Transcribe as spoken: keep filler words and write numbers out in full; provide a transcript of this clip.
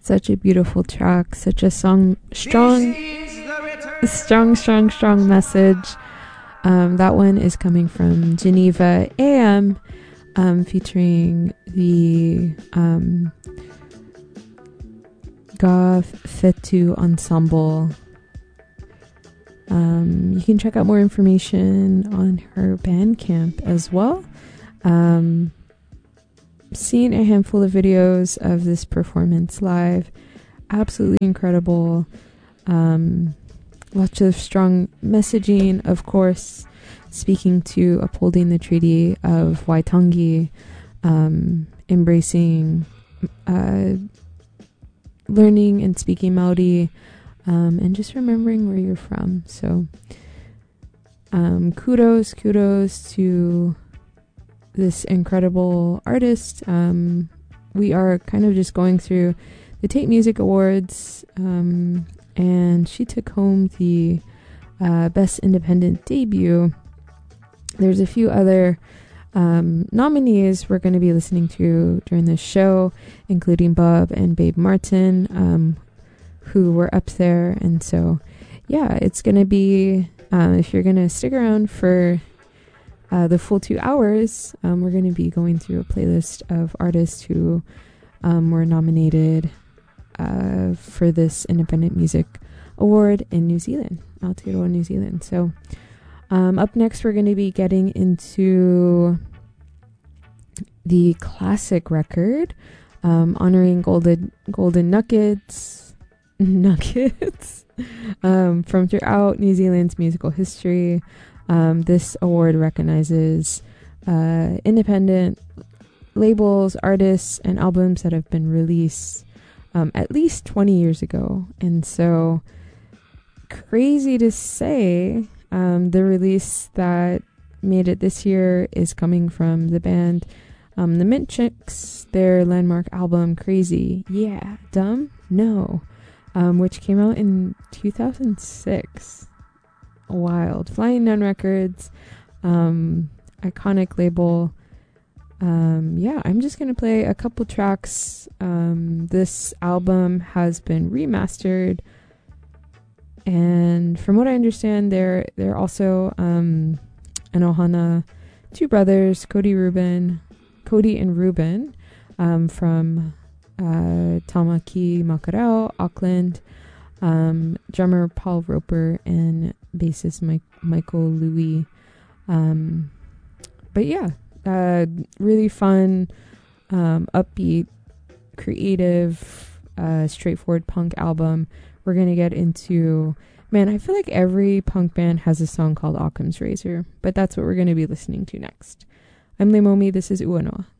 Such a beautiful track, such a song, strong, strong, strong, strong message. Um, that one is coming from Geneva A M, um, featuring the um, Gav Fetu Ensemble. Um, you can check out more information on her Bandcamp as well. Um, seen a handful of videos of this performance live. Absolutely incredible. Um, lots of strong messaging, of course, speaking to upholding the Treaty of Waitangi, um, embracing uh, learning and speaking Maori, um, and just remembering where you're from. So um, kudos, kudos to this incredible artist. Um, we are kind of just going through the Tate Music Awards, um, and she took home the uh, Best Independent Debut. There's a few other um, nominees we're going to be listening to during this show, including Bob and Babe Martin, um, who were up there. And so, yeah, it's going to be, um, if you're going to stick around for uh, the full two hours, um, we're going to be going through a playlist of artists who um, were nominated uh, for this Independent Music Award in New Zealand, Aotearoa, New Zealand. So, Um, up next, we're going to be getting into the classic record, um, honoring golden golden nuggets, nuggets um, from throughout New Zealand's musical history. Um, this award recognizes uh, independent labels, artists, and albums that have been released um, at least twenty years ago. And so, crazy to say, Um, the release that made it this year is coming from the band um, The Mint Chicks, their landmark album Crazy, Yeah, Dumb, No, um, which came out in two thousand six. Wild. Flying Nun Records, um, iconic label. Um, yeah, I'm just going to play a couple tracks. Um, this album has been remastered. And from what I understand, they're they're also um, an Ohana, two brothers, Cody Rubin, Cody and Ruben, um, from uh, Tamaki Makarau, Auckland, um, drummer Paul Roper, and bassist Mike, Michael Louis. Um, but yeah, uh, really fun, um, upbeat, creative, uh, straightforward punk album. We're going to get into, man, I feel like every punk band has a song called Occam's Razor, but that's what we're going to be listening to next. I'm Leimomi, this is Uanoa.